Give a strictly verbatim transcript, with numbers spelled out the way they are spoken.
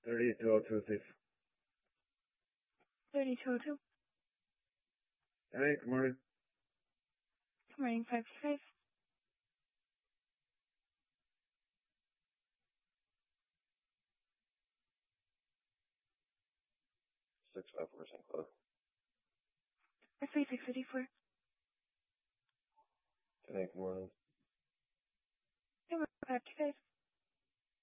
thirty-two oh two, please. thirty-two oh two. Hey, good morning. Good morning, five five. six five four Saint Cloud. three six five four. Hey, good morning. five five.